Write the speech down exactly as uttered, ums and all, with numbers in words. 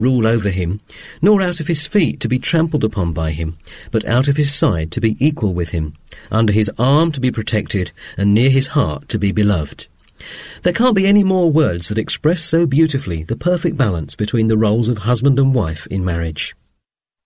rule over him, nor out of his feet to be trampled upon by him, but out of his side to be equal with him, under his arm to be protected, and near his heart to be beloved. There can't be any more words that express so beautifully the perfect balance between the roles of husband and wife in marriage.